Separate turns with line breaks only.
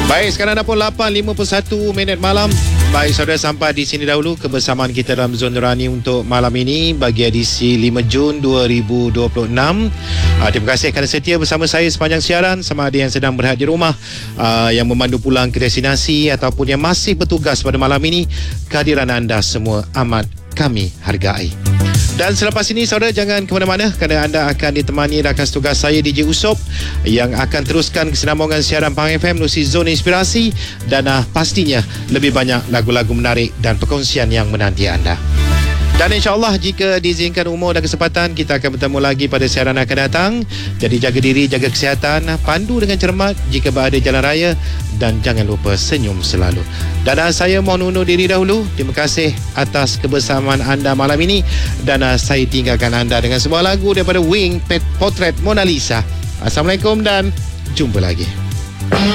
Baik, sekarang dah pun 8.51 malam. Baik, saudara, sampai di sini dahulu kebersamaan kita dalam Zon Nurani untuk malam ini bagi edisi 5 Jun 2026. Terima kasih kerana setia bersama saya sepanjang siaran. Sama ada yang sedang berada di rumah, yang memandu pulang ke destinasi ataupun yang masih bertugas pada malam ini, kehadiran anda semua amat kami hargai. Dan selepas ini, saudara, jangan ke mana-mana kerana anda akan ditemani rakan tugas saya DJ Usop yang akan teruskan kesinambungan siaran Pahang FM melalui Zona Inspirasi dan pastinya lebih banyak lagu-lagu menarik dan perkongsian yang menanti anda. Dan insyaAllah jika diizinkan umur dan kesempatan, kita akan bertemu lagi pada siaran akan datang. Jadi jaga diri, jaga kesihatan, pandu dengan cermat jika berada jalan raya dan jangan lupa senyum selalu. Dan saya mohon undur diri dahulu. Terima kasih atas kebersamaan anda malam ini dan saya tinggalkan anda dengan sebuah lagu daripada Wing, Potret Mona Lisa. Assalamualaikum dan jumpa lagi.